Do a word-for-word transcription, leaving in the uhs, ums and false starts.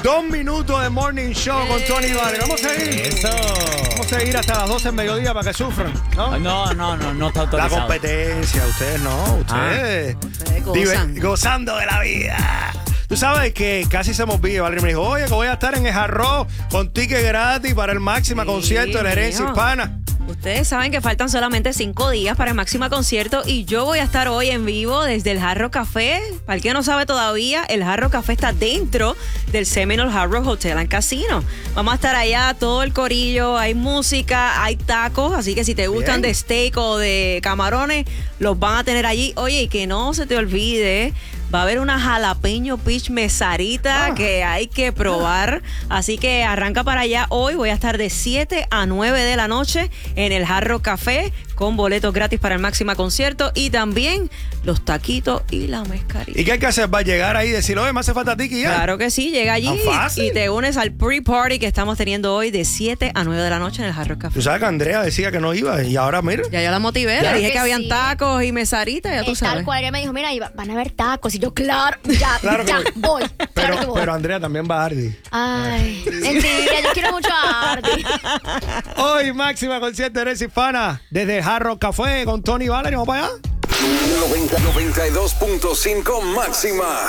Dos minutos de Morning Show con Tony Vale. Vamos a seguir. Eso. Vamos a seguir hasta las doce del mediodía para que sufran, ¿no? No, no, no, no está La autorizado. competencia, ustedes no, ustedes. Ah. Ustedes gozan. Diver- gozando de la vida. Tú sabes que casi se me olvida, Valeria me dijo, oye, que voy a estar en el Jarro con ticket gratis para el Máxima Sí, concierto de la herencia mío. hispana. Ustedes saben que faltan solamente cinco días para el Máxima concierto y yo voy a estar hoy en vivo desde el Hard Rock Café. Para el que no sabe todavía, el Hard Rock Café está dentro del Seminole Hard Rock Hotel and Casino. Vamos a estar allá, todo el corillo, hay música, hay tacos, así que si te gustan Bien. de steak o de camarones, los van a tener allí. Oye, y que no se te olvide, va a haber una jalapeño peach mesarita Ah. que hay que probar. Así que arranca para allá hoy. Voy a estar de siete a nueve de la noche en el Hard Rock Café con boletos gratis para el Máxima concierto y también los taquitos y la mezcarita. ¿Y qué hay que hacer? ¿Va a llegar ahí y decir, oye, me hace falta ticket y ya? Claro que sí, llega allí ¿Tan fácil? y te unes al pre-party que estamos teniendo hoy de siete a nueve de la noche en el Hard Rock Café. Tú sabes que Andrea decía que no iba y ahora mira. Ya yo la motivé, Ya. le dije Que que habían sí. tacos y mesaritas, ya tú Eh, tal sabes. cual, ella me dijo, mira, Iva, van a haber tacos. Y yo, claro, ya, Claro que ya, voy. voy. Claro que Pero, voy. pero Andrea también va a Ardi. Ay, mentira, yo quiero mucho a Ardi. Hoy Máxima concierto de herencia hispana desde el Hard Rock Café con Tony Valerio. ¿Vamos para allá? noventa, noventa y dos punto cinco Máxima.